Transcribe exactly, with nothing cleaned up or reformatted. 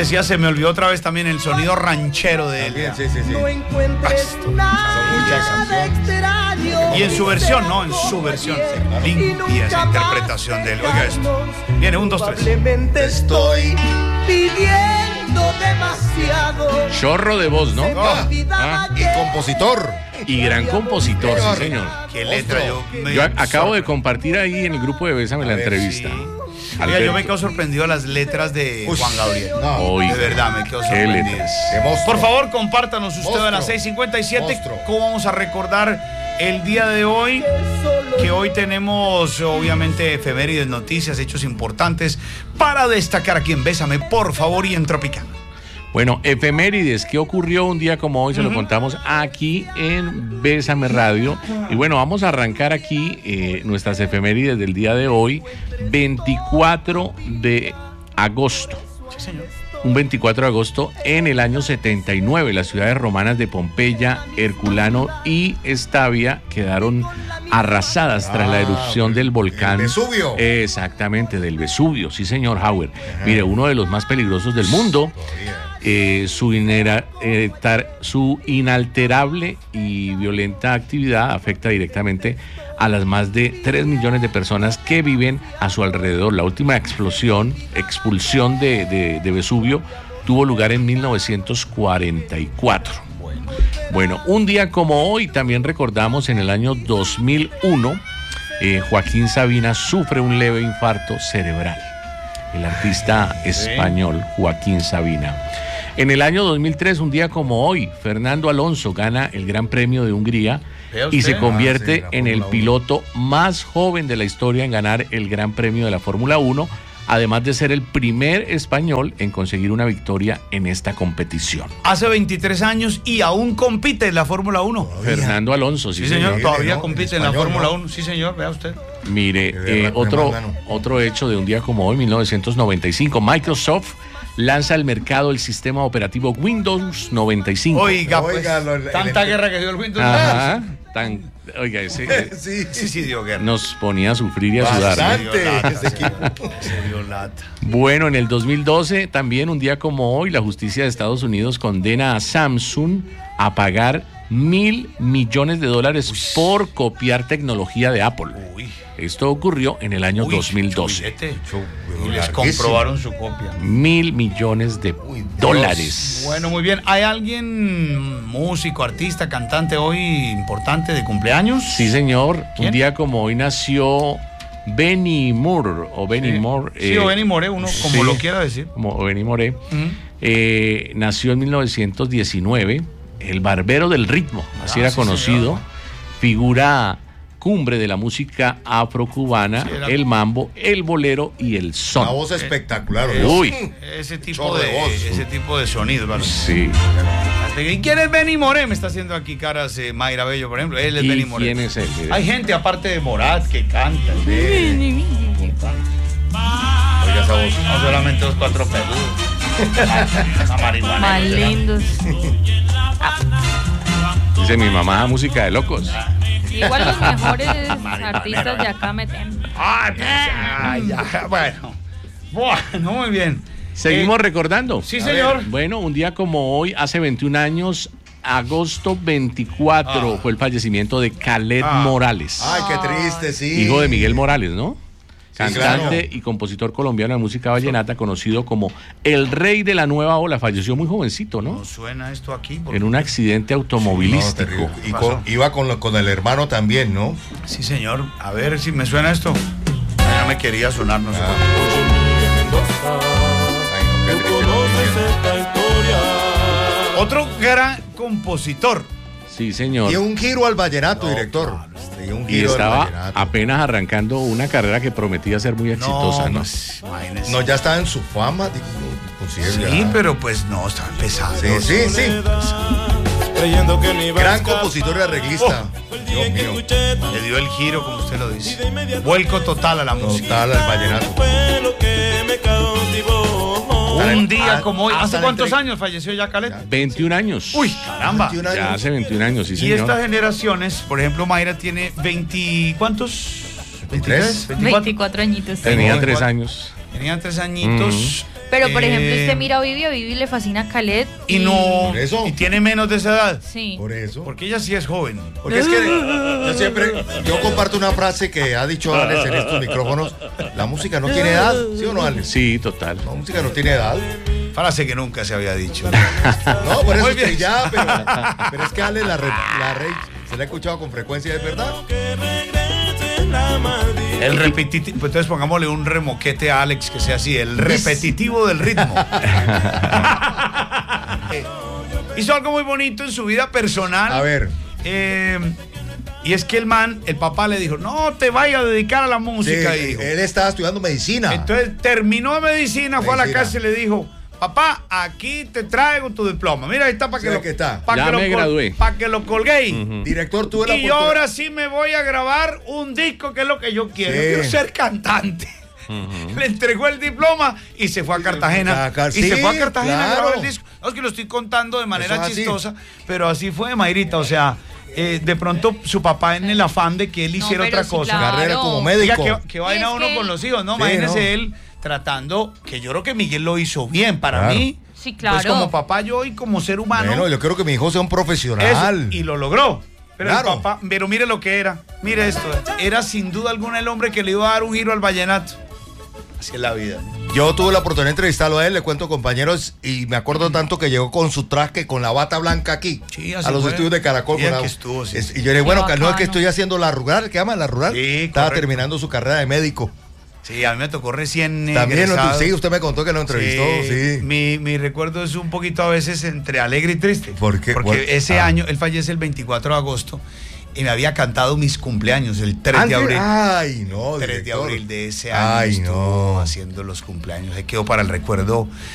decía, se me olvidó otra vez también el sonido ranchero de él. También, sí, sí, sí. No encuentres nada de extraño. Y en su versión, ¿no? En su versión. Limpia esa interpretación de él. Oiga esto. Viene, un, dos, tres. Probablemente estoy pidiendo demasiado. Chorro de voz, ¿no? Ah, ah, y compositor. Y gran compositor, sí, señor. Qué letra. Yo, me Yo a- acabo de compartir ahí en el grupo de Bésame la ver, entrevista. Sí. Oiga, Alberto. yo me quedo sorprendido de las letras de Uy, Juan Gabriel. no. Oiga, De verdad, me quedo qué sorprendido. letras. Qué monstruo. Por favor, compártanos usted a las Monstruo. seis cincuenta y siete Monstruo. cómo vamos a recordar el día de hoy, que hoy tenemos obviamente efemérides, noticias, hechos importantes para destacar aquí en Bésame, por favor, y en Tropicana. Bueno, efemérides, ¿qué ocurrió un día como hoy? Se lo contamos aquí en Bésame Radio. Y bueno, vamos a arrancar aquí eh, nuestras efemérides del día de hoy, veinticuatro de agosto. Sí, señor. Un veinticuatro de agosto en el año setenta y nueve, las ciudades romanas de Pompeya, Herculano y Estavia quedaron arrasadas tras la Ah, erupción del volcán. el Vesubio. Exactamente, del Vesubio, sí señor Howard. Mire, uno de los más peligrosos del mundo. Eh, su, inera- eh, tar- su inalterable y violenta actividad afecta directamente a las más de tres millones de personas que viven a su alrededor. La última explosión, expulsión de, de, de Vesubio tuvo lugar en mil novecientos cuarenta y cuatro. Bueno, un día como hoy también recordamos en el año dos mil uno, eh, Joaquín Sabina sufre un leve infarto cerebral. El artista español Joaquín Sabina. En el año dos mil tres, un día como hoy, Fernando Alonso gana el Gran Premio de Hungría Vea y usted. se convierte Ah, sí, la en el Fórmula uno. piloto más joven de la historia en ganar el Gran Premio de la Fórmula uno, además de ser el primer español en conseguir una victoria en esta competición. Hace veintitrés años y aún compite en la Fórmula uno. Fernando Alonso, sí, Sí, señor, señor. todavía ¿no? compite en En la español, Fórmula ¿no? uno. Sí, señor, vea usted. Mire, Qué eh, berraco, otro, hermano. otro hecho de un día como hoy, mil novecientos noventa y cinco, Microsoft lanza al mercado el sistema operativo Windows noventa y cinco. Oiga, pues, Oiga, lo- el- tanta el- guerra que dio el Windows. Ajá, tan, oiga, ese eh, Sí, Sí, sí, dio guerra. nos ponía a sufrir y a sudar. ¿no? Bastante. Se dio lata, ese equipo. se dio lata. Bueno, en el dos mil doce, también un día como hoy, la justicia de Estados Unidos condena a Samsung a pagar mil millones de dólares por copiar tecnología de Apple. Uy. Esto ocurrió en el año Uy, dos mil doce. chulete. Chu- Y les larguísimo. comprobaron su copia. Mil millones de Uy, dólares. Bueno, muy bien. ¿Hay alguien, músico, artista, cantante hoy importante de cumpleaños? Sí, señor. ¿Quién? Un día como hoy nació Benny Moore, o Benny Sí. Moore. Sí, eh, o Benny Moré, uno como sí. lo quiera decir. Como Benny Moré. Ujú. Eh, nació en mil novecientos diecinueve, el barbero del ritmo, así Ah, era sí, conocido, señor. figura cumbre de la música afrocubana, Sí, era- el mambo, el bolero y el son. Una voz espectacular. Eh, ¿no? Uy. Ese tipo Chorro de, de voz. ese tipo de sonido, ¿verdad? Sí. ¿Y quién es Benny Moré? Me está haciendo aquí caras eh, Mayra Bello, por ejemplo. Él es ¿Y Benny Moré. quién es él? Hay gente aparte de Morat que canta. Sí. Oiga esa voz. No solamente los cuatro peludos. Una marihuana. Más lindos. Dice mi mamá, música de locos. Igual los mejores artistas de acá meten. Ay, pues, ay, ya, bueno. Bueno, muy bien. Seguimos Eh, recordando. Sí, señor. Bueno, un día como hoy, hace veintiún años, agosto veinticuatro, Ah. fue el fallecimiento de Khaled Ah. Morales. Ay, qué triste, sí. Hijo de Miguel Morales, ¿no? Cantante claro. y compositor colombiano de música vallenata, conocido como el rey de la nueva ola. Falleció muy jovencito, ¿no? ¿No suena esto aquí? Porque- En un accidente No, automovilístico. terrible. y pasó? con- iba con, lo- con el hermano también, ¿no? Sí, señor. A ver si me suena esto. Ya me quería sonar, no sé Ah. por qué. Ay, no, qué triste noticia. Otro gran compositor. Sí, señor. Y un giro al vallenato, No, director. claro, Y un Y giro al estaba vallenato. apenas arrancando una carrera que prometía ser muy exitosa, ¿no? pues, imagínese. No, ya estaba en su fama, digo, considero Sí, ya. pero pues no, está empezando. Sí, sí, sí. creyendo que no iba a Gran escapar. compositor y arreglista. Fue el día Dios que mío. escuché tu Le dio el giro, como usted lo dice. y de inmediato Vuelco total a la música. Total al vallenato. fue lo que me cautivó. Un día como hoy. hasta ¿Hace la cuántos entre- años falleció ya Khaled? veintiún años. Uy, caramba. veintiún Ya años. hace veintiún años, sí, Y señor. estas generaciones, por ejemplo, Mayra tiene veinte, ¿cuántos? veintitrés. veinticuatro añitos. Tenían Tenía tres cuatro. años. Tenían tres añitos. Pero, por Eh, ejemplo, usted mira a Vivi, a Vivi le fascina Khaled. Y no. Por eso. Y tiene menos de esa edad. Sí. Por eso. Porque ella sí es joven. Porque es que yo siempre, yo comparto una frase que ha dicho Alex en estos micrófonos, la música no tiene edad, ¿sí o no, Alex? Sí, total. La música no tiene edad. Frase que nunca se había dicho. No, por eso Muy bien. que ya, pero, pero es que Alex la, re, la re, se la ha escuchado con frecuencia, ¿es verdad? El repetitivo, pues entonces pongámosle un remoquete a Alex que sea así, el repetitivo del ritmo. Eh, Hizo algo muy bonito en su vida personal. A ver. Eh, y es que el man, el papá le dijo, no te vayas a dedicar a la Sí, música, hijo. él estaba estudiando medicina. Entonces terminó medicina, fue a la Medicina. casa y le dijo, papá, aquí te traigo tu diploma. Mira, ahí está para Sí, que, lo, aquí está. pa' Ya que, me lo, gradué. pa' que lo colguéis. Ujú. Director, tuve la Y oportunidad. ahora sí me voy a grabar un disco, que es lo que yo quiero. Sí. Yo quiero ser cantante. Le entregó el diploma y se fue a Cartagena. a Car- y se sí, fue a Cartagena a claro. grabar el disco. No, es que lo estoy contando de manera Eso es así. chistosa, pero así fue, Mayrita. O sea, eh, de pronto su papá en el afán de que él No, hiciera pero otra sí, cosa. claro. Carrera como Diga médico. que, que vaina es uno que con él- los hijos, ¿no? Sí, Imagínese ¿no? él tratando, que yo creo que Miguel lo hizo bien. Para Claro. mí, Sí, claro. pues como papá yo y como ser humano. Bueno, yo quiero que mi hijo sea un Eso, profesional. y lo logró. Pero Claro. el papá, pero mire lo que era. Mire esto. Era sin duda alguna el hombre que le iba a dar un giro al vallenato. Así es la vida. Yo tuve la oportunidad de entrevistarlo a él, le cuento, compañeros, y me acuerdo tanto que llegó con su traje, con la bata blanca aquí, Sí, así a los fue. estudios de Caracol. Día con la- que estuvo, sí. Es- y yo le dije, bueno, Qué no es que bacano. estoy haciendo la rural, ¿qué llama la rural? Sí, Estaba correcto. terminando su carrera de médico. Sí, a mí me tocó recién eh, También, lo, egresado. sí, usted me contó que lo entrevistó, sí. Mi, mi recuerdo es un poquito a veces entre alegre y triste. ¿Por qué? Porque Bueno, ese ah. año, él fallece el veinticuatro de agosto y me había cantado mis cumpleaños, el tres de Antes- abril. Ay, no, tres de director. abril de ese año Ay, estuvo no. haciendo los cumpleaños. Se quedó para el recuerdo